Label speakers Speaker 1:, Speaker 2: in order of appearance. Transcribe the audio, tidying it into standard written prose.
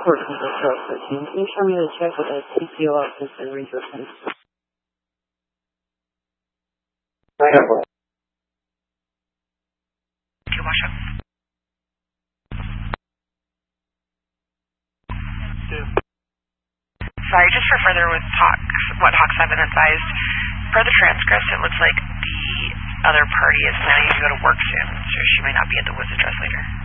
Speaker 1: Court number 1213. Can you show me the check with a TCO office and read your please?
Speaker 2: Sorry, just for further with what Hawks have been advised, per the transcripts, it looks like the other party is planning to go to work soon, so she might not be at the Woods address later.